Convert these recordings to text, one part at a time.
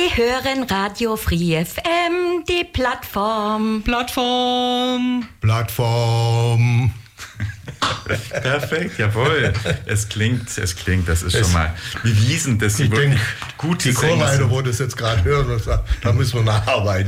Sie hören Radio Free FM, die Plattform. Perfekt, jawohl. Es klingt, das ist schon mal bewiesen, dass Sie wirklich gute die Chorleiter, wo das jetzt gerade hören, und sagt, da müssen wir nacharbeiten.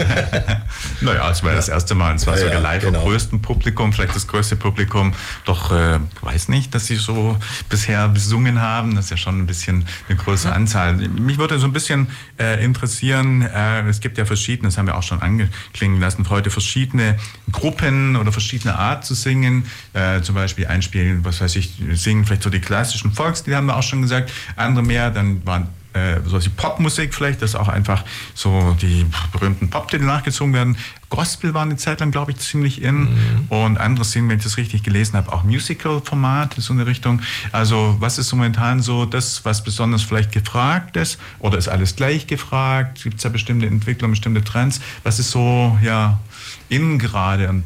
Naja, es war das erste Mal, und zwar sogar live im größten Publikum, vielleicht das größte Publikum. Doch weiß nicht, dass Sie so bisher besungen haben. Das ist ja schon ein bisschen eine größere Anzahl. Mich würde so ein bisschen interessieren, es gibt ja verschiedene, das haben wir auch schon angeklingen lassen, heute verschiedene Gruppen oder verschiedene Art zu singen. Zum Beispiel einspielen, singen vielleicht so die klassischen Volkslieder, haben wir auch schon gesagt. Andere mehr, dann waren solche Popmusik vielleicht, dass auch einfach so die berühmten Pop-Titel nachgezogen werden. Gospel war eine Zeit lang, glaube ich, ziemlich in. Und andere singen, wenn ich das richtig gelesen habe, auch Musical-Format, so eine Richtung. Also was ist momentan so das, was besonders vielleicht gefragt ist? Oder ist alles gleich gefragt? Gibt es da bestimmte Entwicklungen, bestimmte Trends? Was ist so, in gerade und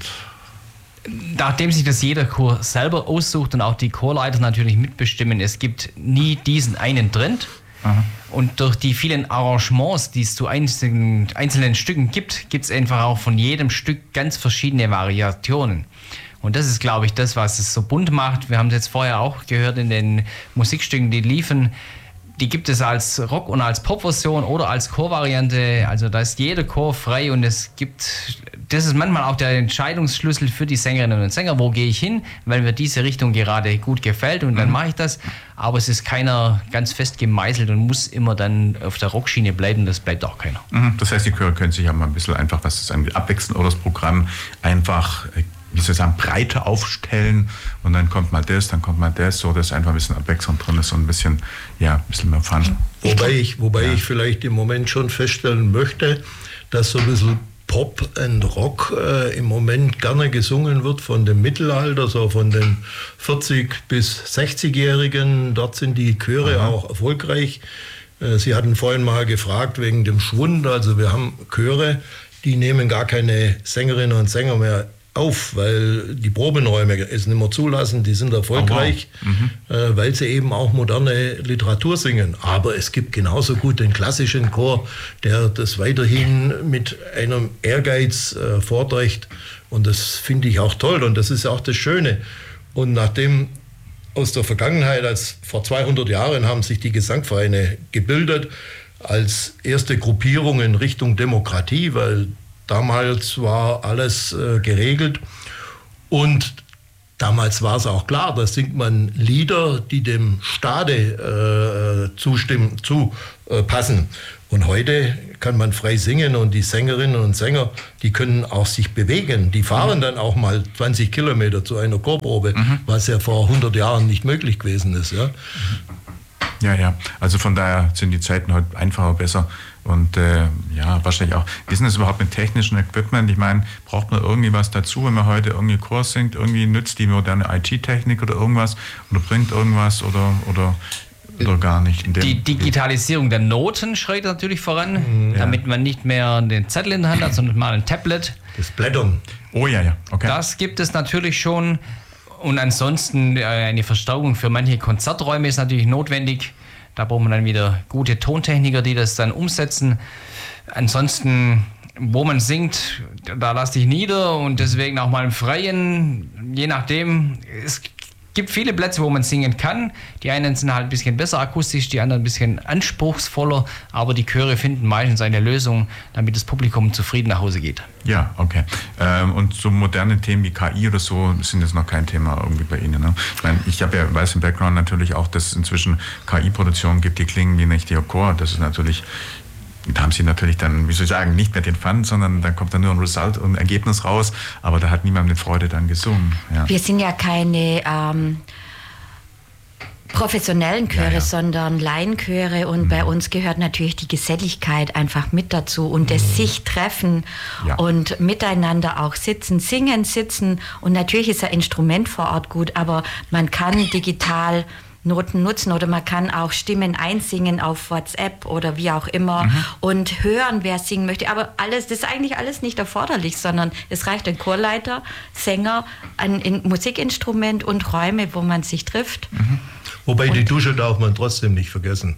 nachdem sich das jeder Chor selber aussucht und auch die Chorleiter natürlich mitbestimmen, es gibt nie diesen einen Trend. Aha. Und durch die vielen Arrangements, die es zu einzelnen Stücken gibt, gibt es einfach auch von jedem Stück ganz verschiedene Variationen. Und das ist, glaube ich, das, was es so bunt macht. Wir haben es jetzt vorher auch gehört in den Musikstücken, die liefen. Die gibt es als Rock- und als Pop-Version oder als Chorvariante. Also da ist jeder Chor frei und das ist manchmal auch der Entscheidungsschlüssel für die Sängerinnen und Sänger. Wo gehe ich hin, weil mir diese Richtung gerade gut gefällt und dann mache ich das. Aber es ist keiner ganz fest gemeißelt und muss immer dann auf der Rockschiene bleiben. Das bleibt auch keiner. Das heißt, die Chöre können sich ja mal ein bisschen einfach, was das angeht, abwechseln oder das Programm einfach breiter aufstellen und dann kommt mal das, so dass einfach ein bisschen Abwechslung drin ist und ein bisschen mehr Fun. Wobei ich vielleicht im Moment schon feststellen möchte, dass so ein bisschen Pop und Rock im Moment gerne gesungen wird von dem Mittelalter, so von den 40- bis 60-Jährigen. Dort sind die Chöre auch erfolgreich. Sie hatten vorhin mal gefragt wegen dem Schwund. Also wir haben Chöre, die nehmen gar keine Sängerinnen und Sänger mehr auf, weil die Probenräume es nicht mehr zulassen, die sind erfolgreich, weil sie eben auch moderne Literatur singen. Aber es gibt genauso gut den klassischen Chor, der das weiterhin mit einem Ehrgeiz vorträgt. Und das finde ich auch toll und das ist auch das Schöne. Und nachdem aus der Vergangenheit, als vor 200 Jahren haben sich die Gesangvereine gebildet, als erste Gruppierung in Richtung Demokratie, weil damals war alles geregelt und damals war es auch klar, da singt man Lieder, die dem Staate passen. Und heute kann man frei singen und die Sängerinnen und Sänger, die können auch sich bewegen. Die fahren dann auch mal 20 Kilometer zu einer Chorprobe, was ja vor 100 Jahren nicht möglich gewesen ist. Ja? Ja, also von daher sind die Zeiten heute einfacher, besser. Und wahrscheinlich auch, wie ist denn das überhaupt mit technischem Equipment? Ich meine, braucht man irgendwie was dazu, wenn man heute irgendwie Chor singt? Irgendwie nützt die moderne IT-Technik oder irgendwas? Oder bringt irgendwas oder gar nicht? Die Digitalisierung der Noten schreitet natürlich voran, damit man nicht mehr den Zettel in der Hand hat, sondern mal ein Tablet. Das Blättern. Oh ja, okay. Das gibt es natürlich schon. Und ansonsten eine Verstärkung für manche Konzerträume ist natürlich notwendig. Da braucht man dann wieder gute Tontechniker, die das dann umsetzen. Ansonsten, wo man singt, da lass dich nieder und deswegen auch mal im Freien, je nachdem. Es gibt viele Plätze, wo man singen kann. Die einen sind halt ein bisschen besser akustisch, die anderen ein bisschen anspruchsvoller, aber die Chöre finden meistens eine Lösung, damit das Publikum zufrieden nach Hause geht. Ja, okay. Und so moderne Themen wie KI oder so sind jetzt noch kein Thema irgendwie bei Ihnen, ne? Ich weiß im Background natürlich auch, dass es inzwischen KI-Produktionen gibt, die klingen wie ein richtiger Chor. Das ist natürlich, da haben Sie natürlich dann, nicht mehr den Fun, sondern dann kommt dann nur ein Result und ein Ergebnis raus, aber da hat niemand mit Freude dann gesungen. Ja. Wir sind ja keine professionellen Chöre, sondern Laienchöre und bei uns gehört natürlich die Geselligkeit einfach mit dazu und das sich treffen und miteinander auch sitzen und natürlich ist ein Instrument vor Ort gut, aber man kann digital Noten nutzen oder man kann auch Stimmen einsingen auf WhatsApp oder wie auch immer und hören, wer singen möchte. Aber das ist eigentlich alles nicht erforderlich, sondern es reicht ein Chorleiter, Sänger, ein Musikinstrument und Räume, wo man sich trifft. Wobei die Dusche darf man trotzdem nicht vergessen.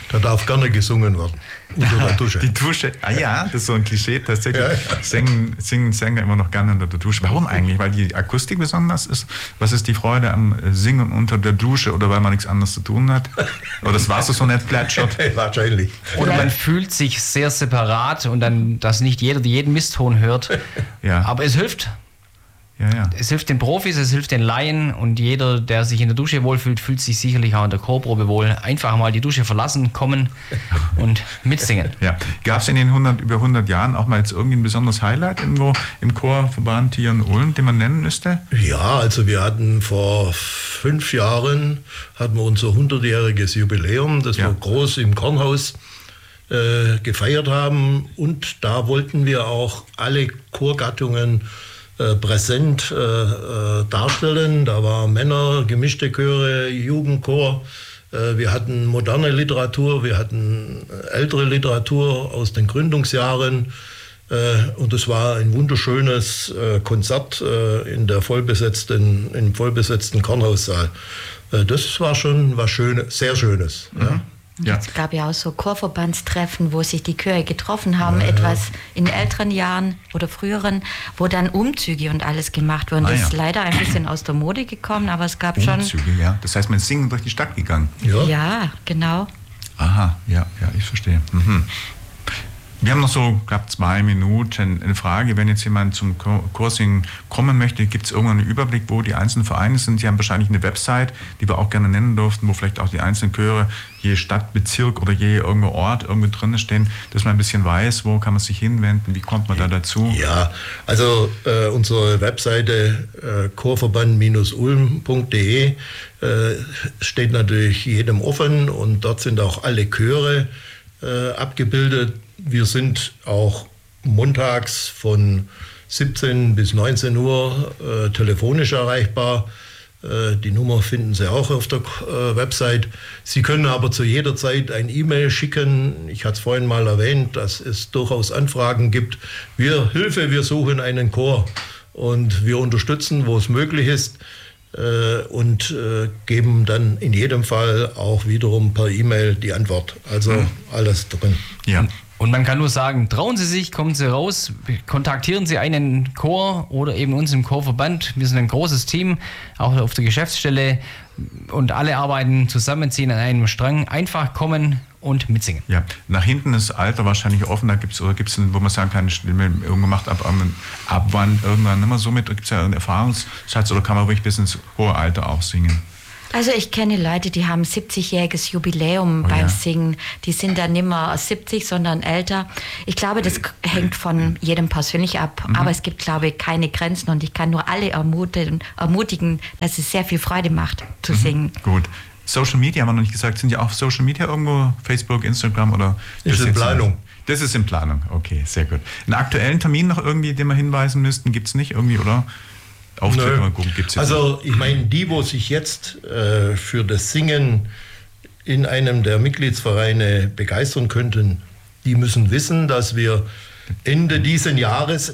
Da darf gerne gesungen werden. Unter der Dusche. Die Dusche, das ist so ein Klischee tatsächlich. Singen Sänger immer noch gerne unter der Dusche. Warum eigentlich? Weil die Akustik besonders ist? Was ist die Freude am Singen unter der Dusche? Oder weil man nichts anderes zu tun hat? Oder das Wasser so nicht plätschert? Wahrscheinlich. Oder man fühlt sich sehr separat und dann, dass nicht jeder jeden Misston hört. Ja. Aber es hilft. Ja. Es hilft den Profis, es hilft den Laien und jeder, der sich in der Dusche wohlfühlt, fühlt sich sicherlich auch in der Chorprobe wohl. Einfach mal die Dusche verlassen, kommen und mitsingen. Ja. Gab es in den über 100 Jahren auch mal jetzt irgendwie ein besonderes Highlight irgendwo im Chorverband hier in Ulm, den man nennen müsste? Ja, also wir hatten vor 5 Jahren unser 100-jähriges Jubiläum, das wir groß im Kornhaus gefeiert haben, und da wollten wir auch alle Chorgattungen präsent darstellen. Da waren Männer, gemischte Chöre, Jugendchor. Wir hatten moderne Literatur, wir hatten ältere Literatur aus den Gründungsjahren. Und es war ein wunderschönes Konzert im vollbesetzten Kornhaussaal. Das war schon was Schönes, sehr Schönes. Mhm. Ja. Es gab ja auch so Chorverbandstreffen, wo sich die Chöre getroffen haben, etwas in älteren Jahren oder früheren, wo dann Umzüge und alles gemacht wurden. Das ist leider ein bisschen aus der Mode gekommen, aber es gab schon... Umzüge, ja. Das heißt, man ist singend durch die Stadt gegangen. Ja, genau. Aha, ja, ich verstehe. Mhm. Wir haben noch so, glaube 2 Minuten. Eine Frage, wenn jetzt jemand zum Chorsingen kommen möchte, gibt es irgendwann einen Überblick, wo die einzelnen Vereine sind? Sie haben wahrscheinlich eine Website, die wir auch gerne nennen durften, wo vielleicht auch die einzelnen Chöre, je Stadt, Bezirk oder je irgendwo Ort irgendwie drin stehen, dass man ein bisschen weiß, wo kann man sich hinwenden, wie kommt man da dazu? Ja, also unsere Webseite chorverband-ulm.de steht natürlich jedem offen, und dort sind auch alle Chöre abgebildet. Wir sind auch montags von 17 bis 19 Uhr telefonisch erreichbar. Die Nummer finden Sie auch auf der Website. Sie können aber zu jeder Zeit ein E-Mail schicken. Ich hatte es vorhin mal erwähnt, dass es durchaus Anfragen gibt. Wir suchen einen Chor, und wir unterstützen, wo es möglich ist, und geben dann in jedem Fall auch wiederum per E-Mail die Antwort. Also alles drin. Ja. Und man kann nur sagen, trauen Sie sich, kommen Sie raus, kontaktieren Sie einen Chor oder eben uns im Chorverband. Wir sind ein großes Team, auch auf der Geschäftsstelle, und alle arbeiten zusammen, ziehen an einem Strang. Einfach kommen und mitsingen. Ja, nach hinten ist Alter wahrscheinlich offen, da gibt's wo man sagen kann, irgendwann gemacht ab wann irgendwann immer so mit, gibt es ja einen Erfahrungsschatz, oder kann man wirklich bis ins hohe Alter auch singen? Also ich kenne Leute, die haben 70-jähriges Jubiläum beim Singen. Die sind dann nicht mehr 70, sondern älter. Ich glaube, das hängt von jedem persönlich ab. Aber es gibt, glaube ich, keine Grenzen. Und ich kann nur alle ermutigen, dass es sehr viel Freude macht, zu singen. Gut. Social Media haben wir noch nicht gesagt. Sind ja auch Social Media irgendwo? Facebook, Instagram oder? Ist in Planung. Das ist in Planung. Okay, sehr gut. Einen aktuellen Termin noch irgendwie, den wir hinweisen müssten, gibt es nicht irgendwie, oder? Auftritte gibt's jetzt. Also ich meine, die, wo sich jetzt für das Singen in einem der Mitgliedsvereine begeistern könnten, die müssen wissen, dass wir Ende diesen Jahres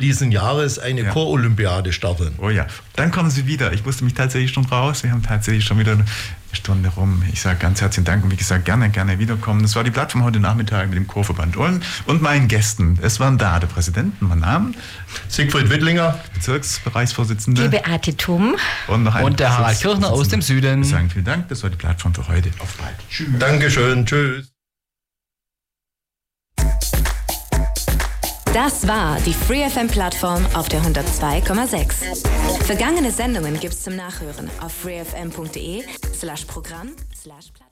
eine Chorolympiade starten. Oh ja, dann kommen Sie wieder. Ich musste mich tatsächlich schon raus. Wir haben tatsächlich schon wieder eine Stunde rum. Ich sage ganz herzlichen Dank und wie gesagt, gerne wiederkommen. Das war die Plattform heute Nachmittag mit dem Chorverband Ulm und meinen Gästen. Es waren da der Präsident, mein Name, Siegfried Wittlinger, Bezirksbereichsvorsitzende, die Beate Thum und der Harald Kirchner aus dem Süden. Wir sagen vielen Dank, das war die Plattform für heute. Auf bald. Tschüss. Dankeschön, tschüss. Das war die FreeFM-Plattform auf der 102,6. Vergangene Sendungen gibt's zum Nachhören auf freefm.de/Programm/Plattform.